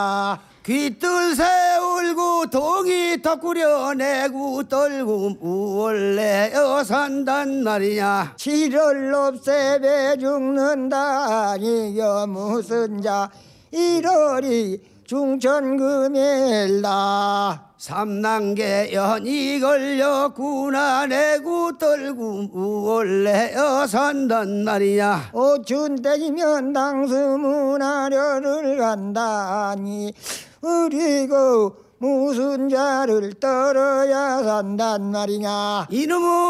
귀뜰 세울고 동이 덕구려내고 떨고 무얼내어 산단 말이냐. 7월 롭새배 죽는다니 여 무슨 자 1월이 중천금일다. 삼난개 연이 걸렸구나. 내고 떨고 무얼내어 산단 말이냐. 오춘때이면 당수문하려를 간다니 우리고 무슨 자를 떨어야 산단 말이냐. 이놈은